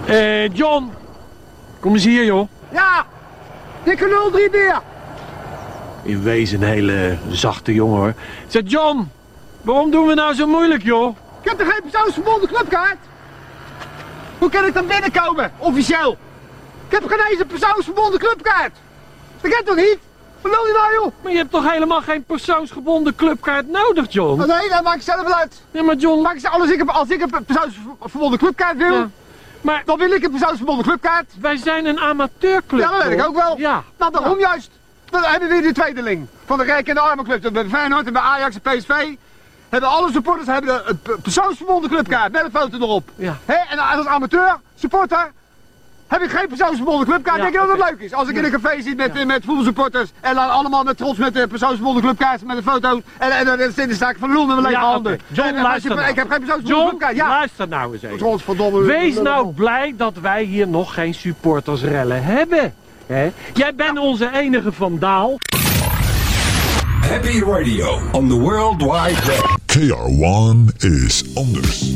John. Kom eens hier, joh. Ja, dikke 03 beer. In wezen een hele zachte jongen, hoor. Zeg, John. Waarom doen we nou zo moeilijk, joh? Ik heb toch geen persoonsverbonden clubkaart? Hoe kan ik dan binnenkomen, officieel? Ik heb geen eens een persoonsverbonden clubkaart. Dat kan toch niet? Wat wil je nou, joh? Maar je hebt toch helemaal geen persoonsgebonden clubkaart nodig, John? Oh, nee, dat maak ik zelf wel uit. Ja, maar John... Als ik een persoonsverbonden clubkaart wil, Ja. Maar dan wil ik een persoonsverbonden clubkaart. wij zijn een amateurclub. Ja, dat weet ik ook wel. Ja. Nou, daarom juist. Dan hebben we weer de tweedeling van de rijke en de arme club. Bij Feyenoord en bij Ajax en PSV hebben alle supporters een persoonsverbonden clubkaart met een foto erop. Ja. En als amateur, supporter, heb ik geen persoonsverbonden clubkaart. Ja, Denk je dat het leuk is? Als ik in een café zit met voetbalsupporters en dan allemaal met trots met de persoonsverbonden clubkaart met een foto en dan sta ik van lul met mijn lege handen. John, luister nou. Ik heb geen persoonsverbonden John, clubkaart. Ja. luister nou eens even. Godverdomme. Wees nou blij dat wij hier nog geen supportersrellen hebben. Hè? Jij bent onze enige vandaal. Happy Radio on the World Wide Web. KR1 is anders.